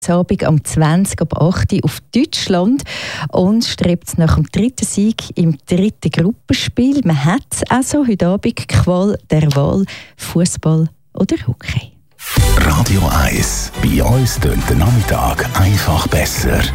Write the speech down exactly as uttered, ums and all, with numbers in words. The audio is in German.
Abend am zwanzig ab acht Uhr auf Deutschland und strebt nach dem dritten Sieg im dritten Gruppenspiel. Man hat also heute Abend Qual der Wahl, Fußball oder Hockey. Radio eins. Bei uns tönt der Nachmittag einfach besser.